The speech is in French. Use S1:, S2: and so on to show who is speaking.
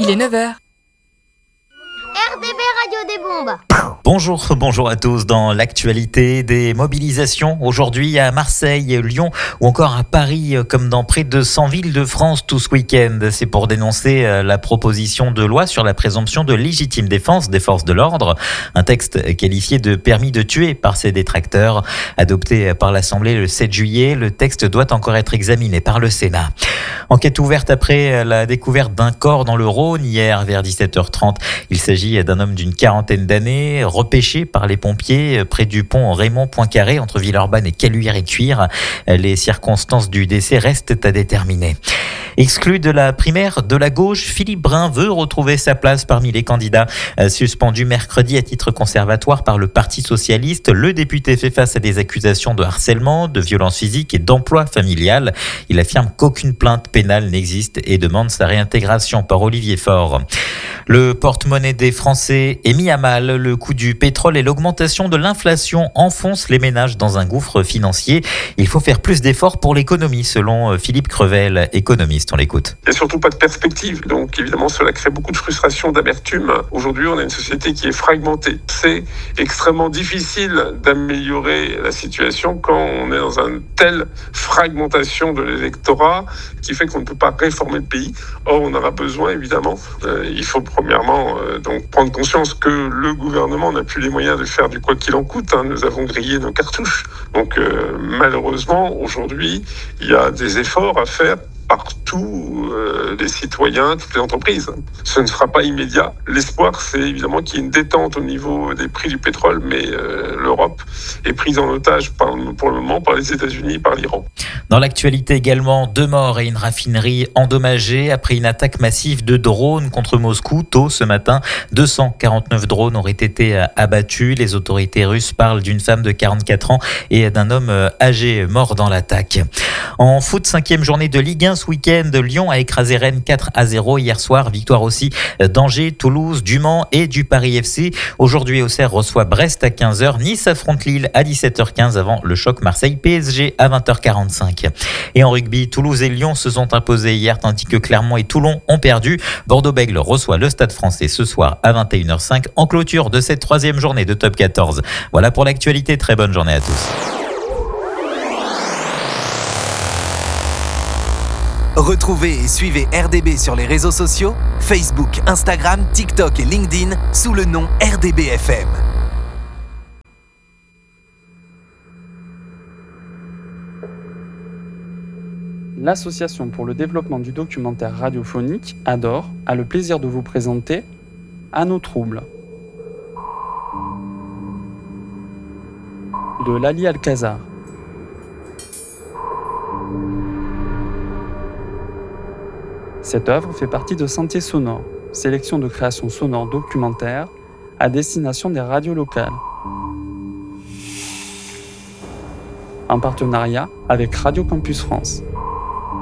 S1: Il est 9h.
S2: RDB Radio des Bombes.
S3: Bonjour à tous. Dans l'actualité des mobilisations aujourd'hui à Marseille, Lyon ou encore à Paris, comme dans près de 100 villes de France tout ce week-end. C'est pour dénoncer la proposition de loi sur la présomption de légitime défense des forces de l'ordre. Un texte qualifié de permis de tuer par ses détracteurs. Adopté par l'Assemblée le 7 juillet, le texte doit encore être examiné par le Sénat. Enquête ouverte après la découverte d'un corps dans le Rhône hier vers 17h30. Il s'agit d'un homme d'une quarantaine d'années, repêché par les pompiers près du pont Raymond Poincaré entre Villeurbanne et Caluire et Cuire. Les circonstances du décès restent à déterminer. Exclu de la primaire de la gauche, Philippe Brun veut retrouver sa place parmi les candidats. Suspendu mercredi à titre conservatoire par le Parti socialiste, le député fait face à des accusations de harcèlement, de violence physique et d'emploi familial. Il affirme qu'aucune plainte pénale n'existe et demande sa réintégration par Olivier Faure. Le porte-monnaie des Français est mis à mal. Le coût du pétrole et l'augmentation de l'inflation enfoncent les ménages dans un gouffre financier. Il faut faire plus d'efforts pour l'économie, selon Philippe Crevel, économiste. On l'écoute.
S4: Il n'y a surtout pas de perspective. Donc évidemment, cela crée beaucoup de frustration, d'amertume. Aujourd'hui, on a une société qui est fragmentée. C'est extrêmement difficile d'améliorer la situation quand on est dans une telle fragmentation de l'électorat qui fait qu'on ne peut pas réformer le pays. Or, on aura besoin, évidemment, il faut premièrement donc prendre conscience que le gouvernement n'a plus les moyens de faire du quoi qu'il en coûte. Nous avons grillé nos cartouches. Donc malheureusement, aujourd'hui, il y a des efforts à faire par tous les citoyens, toutes les entreprises. Ce ne sera pas immédiat. L'espoir, c'est évidemment qu'il y ait une détente au niveau des prix du pétrole, mais l'Europe est prise en otage pour le moment par les États-Unis et par l'Iran.
S3: Dans l'actualité également, 2 morts et une raffinerie endommagée après une attaque massive de drones contre Moscou. Tôt ce matin, 249 drones auraient été abattus. Les autorités russes parlent d'une femme de 44 ans et d'un homme âgé mort dans l'attaque. En foot, 5e journée de Ligue 1 ce week-end, Lyon a écrasé Rennes 4-0 hier soir. Victoire aussi d'Angers, Toulouse, du Mans et du Paris FC. Aujourd'hui, Auxerre reçoit Brest à 15h. Nice affronte Lille à 17h15 avant le choc Marseille-PSG à 20h45. Et en rugby, Toulouse et Lyon se sont imposés hier tandis que Clermont et Toulon ont perdu. Bordeaux-Bègles reçoit le Stade Français ce soir à 21h05 en clôture de cette 3e journée de Top 14. Voilà pour l'actualité. Très bonne journée à tous.
S5: Retrouvez et suivez RDB sur les réseaux sociaux, Facebook, Instagram, TikTok et LinkedIn sous le nom RDB-FM.
S6: L'Association pour le développement du documentaire radiophonique, ADOR, a le plaisir de vous présenter À nos troubles de Lali Alcazar. Cette œuvre fait partie de Sentiers sonores, sélection de créations sonores documentaires à destination des radios locales. En partenariat avec Radio Campus France.